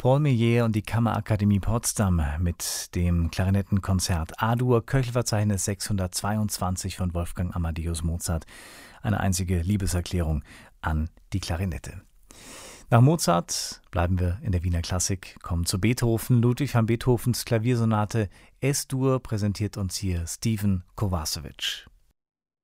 Paul Meillet und die Kammerakademie Potsdam mit dem Klarinettenkonzert A-Dur, Köchelverzeichnis 622 von Wolfgang Amadeus Mozart. Eine einzige Liebeserklärung an die Klarinette. Nach Mozart bleiben wir in der Wiener Klassik, kommen zu Beethoven. Ludwig van Beethovens Klaviersonate S-Dur präsentiert uns hier Stephen Kovacevic.